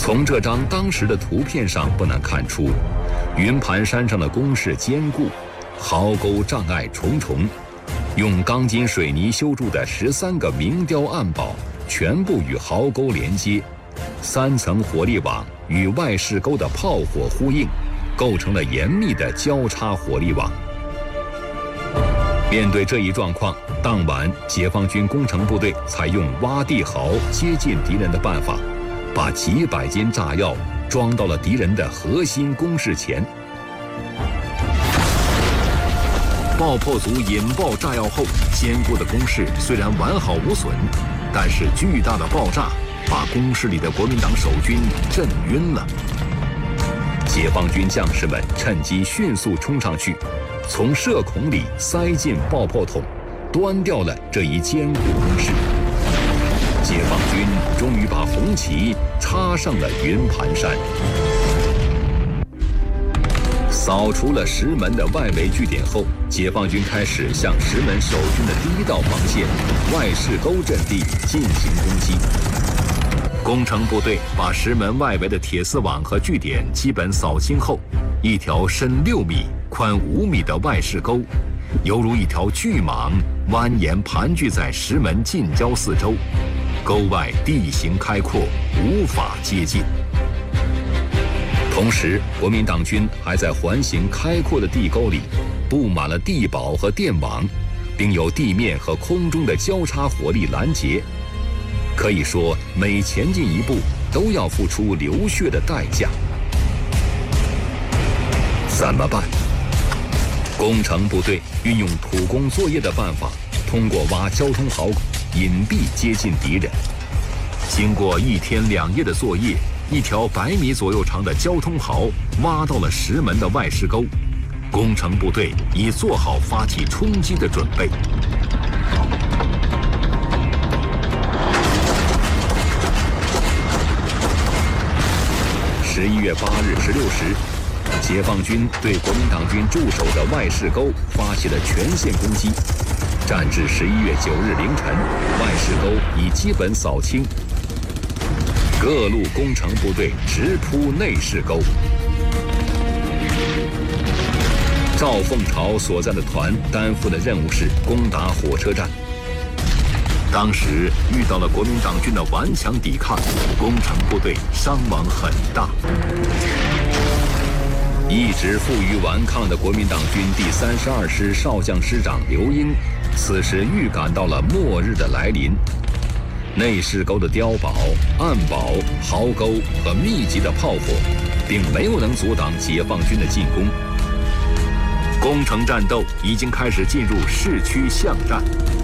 从这张当时的图片上不难看出，云盘山上的工事坚固，壕沟障碍重重，用钢筋水泥修筑的13个明雕暗堡全部与壕沟连接，3层火力网与外事沟的炮火呼应，构成了严密的交叉火力网。面对这一状况，当晚解放军工程部队采用挖地壕接近敌人的办法，把几百斤炸药装到了敌人的核心工事前。爆破组引爆炸药后，坚固的工事虽然完好无损，但是巨大的爆炸把工事里的国民党守军震晕了。解放军将士们趁机迅速冲上去，从射孔里塞进爆破筒，端掉了这一坚固工事。解放军终于把红旗插上了云盘山。扫除了石门的外围据点后，解放军开始向石门守军的第一道防线外事沟阵地进行攻击。工程部队把石门外围的铁丝网和据点基本扫清后，一条深6米、宽5米的外事沟，犹如一条巨蟒蜿蜒盘踞在石门近郊四周，沟外地形开阔，无法接近。同时，国民党军还在环形开阔的地沟里布满了地堡和电网，并有地面和空中的交叉火力拦截。可以说，每前进一步都要付出流血的代价。怎么办？工程部队运用土工作业的办法，通过挖交通壕隐蔽接近敌人。经过1天2夜的作业，一条100米左右长的交通壕挖到了石门的外事沟，工程部队已做好发起冲击的准备。11月8日16时，解放军对国民党军驻守的外事沟发起了全线攻击。战至11月9日凌晨，外事沟已基本扫清。各路工程部队直扑内事沟。赵凤朝所在的团担负的任务是攻打火车站。当时遇到了国民党军的顽强抵抗，工程部队伤亡很大。一直负隅顽抗的国民党军第32师少将师长刘英，此时预感到了末日的来临。内事沟的碉堡、暗堡、壕沟和密集的炮火，并没有能阻挡解放军的进攻。攻城战斗已经开始进入市区巷战。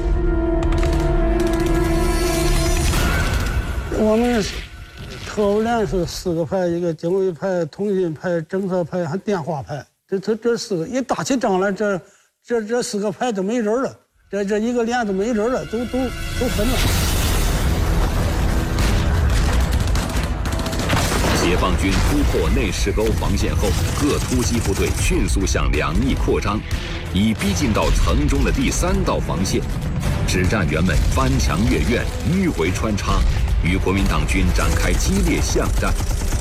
我们特务连是4个派，一个警卫派、通信派、侦测派还电话派。这4个一打起仗来，这4个派都没人了，这一个连都没人了，都分了。 解放军突破内事沟防线后，各突击部队迅速向两翼扩张，以逼近到城中的第3道防线。指战员们翻墙越院，迂回穿插，与国民党军展开激烈巷战。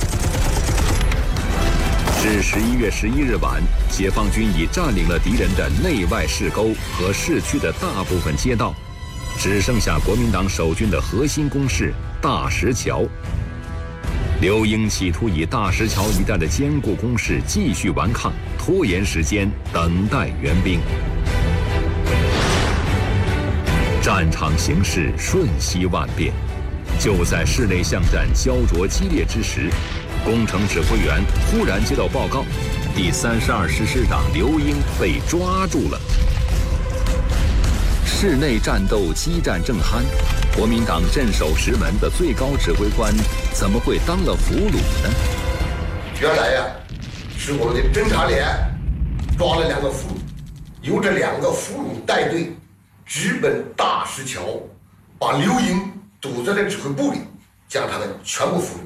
至11月11日晚，解放军已占领了敌人的内外事沟和市区的大部分街道，只剩下国民党守军的核心工事大石桥。刘英企图以大石桥一带的坚固工事继续顽抗，拖延时间，等待援兵。战场形势瞬息万变，就在市内巷战焦灼激烈之时，工程指挥员忽然接到报告，第32师师长刘英被抓住了。市内战斗激战正酣，国民党镇守石门的最高指挥官怎么会当了俘虏呢？ 原来呀，是我们的侦察连抓了2个俘虏，由这2个俘虏带队直奔大石桥，把刘英堵在了指挥部里，将他们全部俘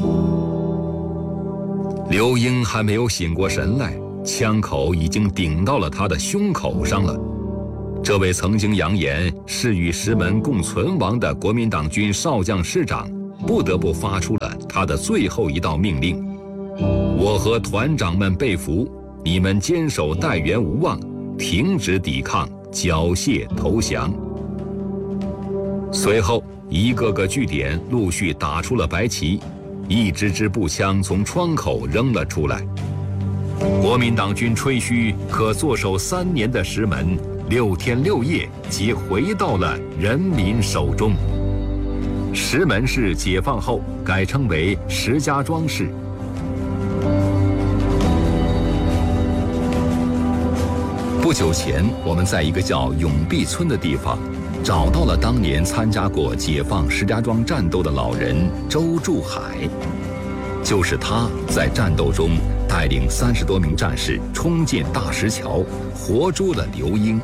虏。刘英还没有醒过神来，枪口已经顶到了他的胸口上了。这位曾经扬言是与石门共存亡的国民党军少将师长， 不得不发出了他的最后一道命令：我和团长们被俘，你们坚守待援无望，停止抵抗，缴械投降。随后，一个个据点陆续打出了白旗，一支支步枪从窗口扔了出来。国民党军吹嘘可坐守3年的石门，6天6夜即回到了人民手中。石门市解放后改称为石家庄市。不久前，我们在一个叫永碧村的地方，找到了当年参加过解放石家庄战斗的老人周祝海。就是他在战斗中带领30多名战士冲进大石桥，活捉了刘英。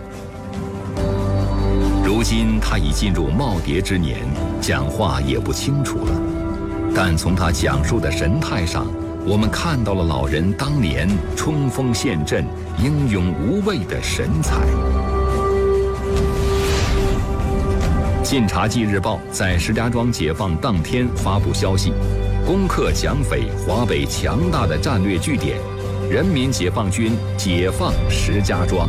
如今他已进入耄耋之年，讲话也不清楚了，但从他讲述的神态上，我们看到了老人当年冲锋陷阵、英勇无畏的神采。《晋察冀日报》在石家庄解放当天发布消息，攻克蒋匪华北强大的战略据点，人民解放军解放石家庄。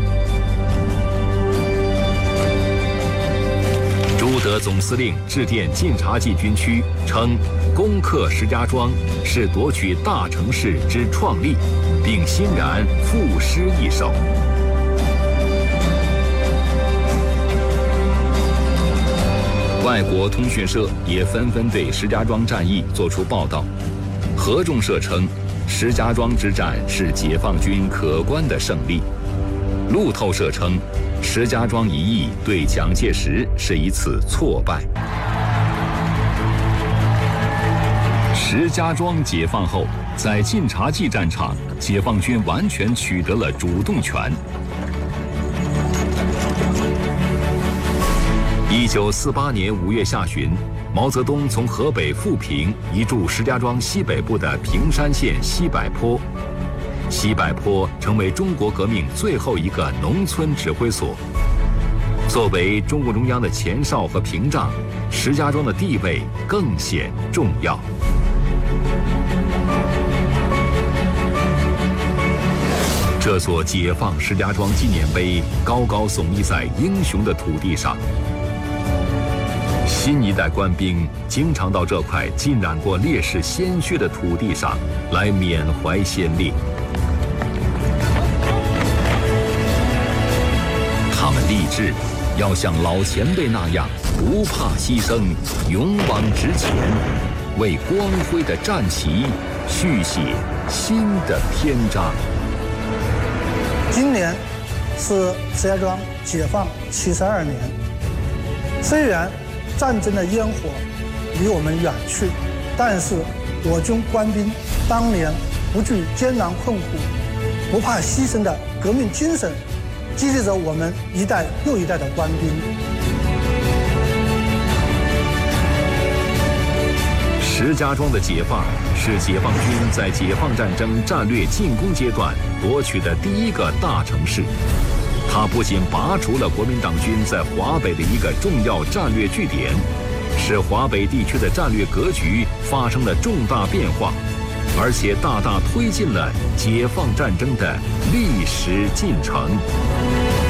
朱德总司令致电晋察冀军区，称攻克石家庄是夺取大城市之创立，并欣然赋诗一首。外国通讯社也纷纷对石家庄战役作出报道。合众社称，石家庄之战是解放军可观的胜利。路透社称，石家庄一役对蒋介石是一次挫败。石家庄解放后，在晋察冀战场，解放军完全取得了主动权。1948年5月下旬，毛泽东从河北富平移驻石家庄西北部的平山县西柏坡。西柏坡成为中国革命最后一个农村指挥所。作为中共中央的前哨和屏障，石家庄的地位更显重要。这座解放石家庄纪念碑高高耸立在英雄的土地上。新一代官兵经常到这块浸染过烈士鲜血的土地上来缅怀先烈。他们立志要像老前辈那样，不怕牺牲，勇往直前，为光辉的战旗续写新的篇章。 今年是石家庄解放72年，虽然战争的烟火离我们远去，但是我军官兵当年不惧艰难困苦、不怕牺牲的革命精神，激励着我们一代又一代的官兵。 石家庄的解放是解放军在解放战争战略进攻阶段夺取的第一个大城市。它不仅拔除了国民党军在华北的一个重要战略据点，使华北地区的战略格局发生了重大变化，而且大大推进了解放战争的历史进程。